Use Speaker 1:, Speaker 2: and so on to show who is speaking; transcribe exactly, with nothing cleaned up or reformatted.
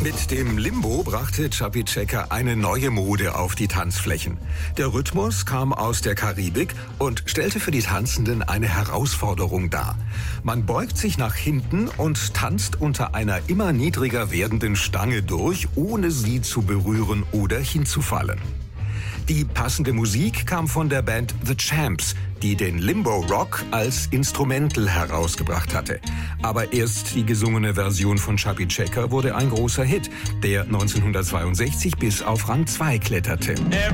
Speaker 1: Mit dem Limbo brachte Chubby Checker eine neue Mode auf die Tanzflächen. Der Rhythmus kam aus der Karibik und stellte für die Tanzenden eine Herausforderung dar. Man beugt sich nach hinten und tanzt unter einer immer niedriger werdenden Stange durch, ohne sie zu berühren oder hinzufallen. Die passende Musik kam von der Band The Champs, die den Limbo Rock als Instrumental herausgebracht hatte. Aber erst die gesungene Version von Chubby Checker wurde ein großer Hit, der neunzehnhundertzweiundsechzig bis auf Rang zwei kletterte.